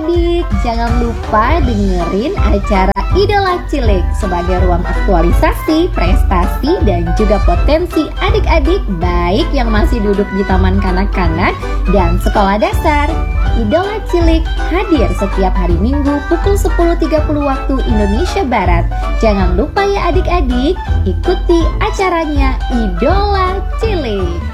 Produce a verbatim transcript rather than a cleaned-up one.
adik-adik, jangan lupa dengerin acara Idola Cilik sebagai ruang aktualisasi, prestasi, dan juga potensi adik-adik baik yang masih duduk di taman kanak-kanak dan sekolah dasar. Idola Cilik hadir setiap hari Minggu pukul sepuluh tiga puluh waktu Indonesia Barat. Jangan lupa ya adik-adik, ikuti acaranya Idola Cilik.